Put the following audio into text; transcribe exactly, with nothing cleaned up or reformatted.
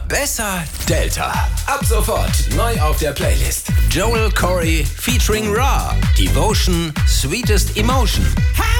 besser Delta. Ab sofort neu auf der Playlist. Joel Corey featuring Ra. Devotion, Sweetest Emotion.